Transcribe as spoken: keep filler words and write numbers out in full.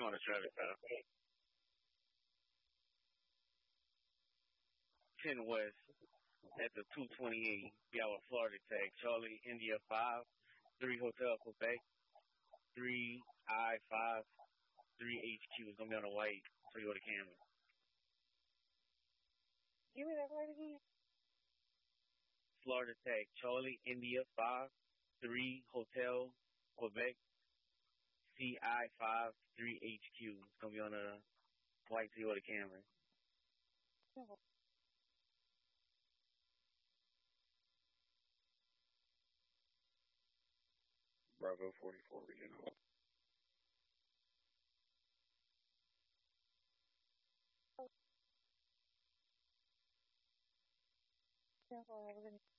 on a traffic stop. ten West at the two twenty-eight, Gala, Florida tag. Charlie, India five, three Hotel Quebec, three I five, three H Q. It's going to be on a white Toyota Camry. Give me that right again. Florida tag. Charlie, India five, three Hotel Quebec, C I five, three H Q. It's going to be on a white Toyota Camry. No. Bravo forty-four Regional. Yeah, well, I was in